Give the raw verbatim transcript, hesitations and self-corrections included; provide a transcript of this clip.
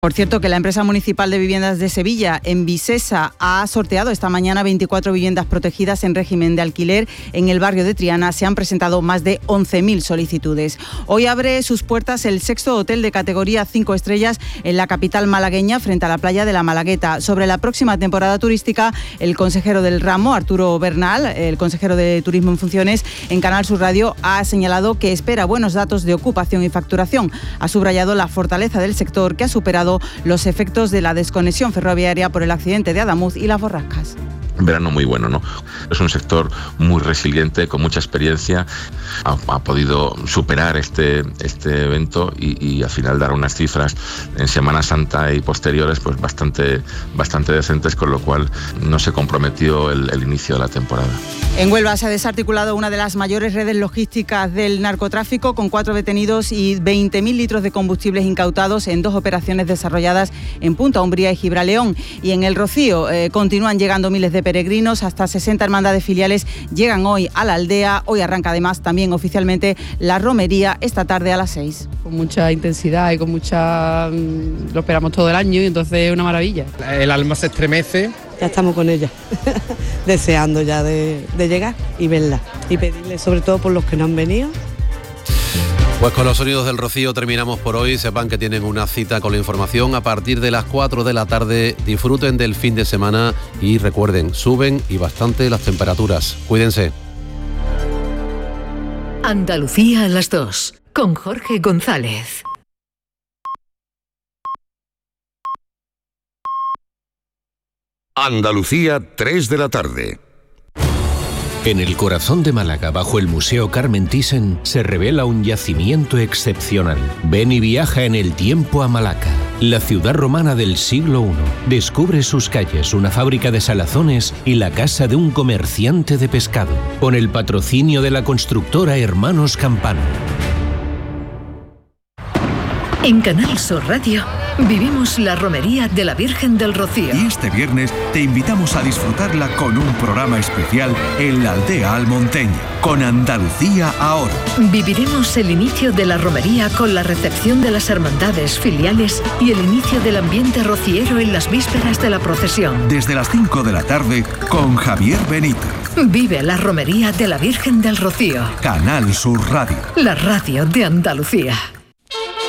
Por cierto, que la empresa municipal de viviendas de Sevilla, Envisesa, ha sorteado esta mañana veinticuatro viviendas protegidas en régimen de alquiler en el barrio de Triana. Se han presentado más de once mil solicitudes. Hoy abre sus puertas el sexto hotel de categoría cinco estrellas en la capital malagueña, frente a la playa de la Malagueta. Sobre la próxima temporada turística, el consejero del ramo, Arturo Bernal, el consejero de Turismo en funciones, en Canal Sur Radio, ha señalado que espera buenos datos de ocupación y facturación. Ha subrayado la fortaleza del sector, que ha superado los efectos de la desconexión ferroviaria por el accidente de Adamuz y las borrascas. Un verano muy bueno, ¿no? Es un sector muy resiliente, con mucha experiencia. Ha, ha podido superar este, este evento y, y al final dar unas cifras en Semana Santa y posteriores pues bastante, bastante decentes, con lo cual no se comprometió el, el inicio de la temporada. En Huelva se ha desarticulado una de las mayores redes logísticas del narcotráfico, con cuatro detenidos y veinte mil litros de combustibles incautados en dos operaciones desarrolladas en Punta Umbría y Gibraleón. Y en El Rocío eh, continúan llegando miles de peregrinos. Hasta sesenta hermandades filiales llegan hoy a la aldea. Hoy arranca además también oficialmente la romería esta tarde a las seis. Con mucha intensidad y con mucha... lo esperamos todo el año y entonces es una maravilla. El alma se estremece. Ya estamos con ella, deseando ya de, de llegar y verla. Y pedirle sobre todo por los que no han venido. Pues con los sonidos del Rocío terminamos por hoy. Sepan que tienen una cita con la información a partir de las cuatro de la tarde. Disfruten del fin de semana y recuerden, suben y bastante las temperaturas. Cuídense. Andalucía a las dos, con Jorge González. Andalucía, tres de la tarde. En el corazón de Málaga, bajo el Museo Carmen Thyssen, se revela un yacimiento excepcional. Ven y viaja en el tiempo a Malaca, la ciudad romana del siglo primero. Descubre sus calles, una fábrica de salazones y la casa de un comerciante de pescado, con el patrocinio de la constructora Hermanos Campano. En Canal Sur Radio vivimos la romería de la Virgen del Rocío. Y este viernes te invitamos a disfrutarla con un programa especial en la aldea almonteña, con Andalucía ahora. Viviremos el inicio de la romería con la recepción de las hermandades filiales y el inicio del ambiente rociero en las vísperas de la procesión. Desde las cinco de la tarde con Javier Benito. Vive la romería de la Virgen del Rocío. Canal Sur Radio. La radio de Andalucía.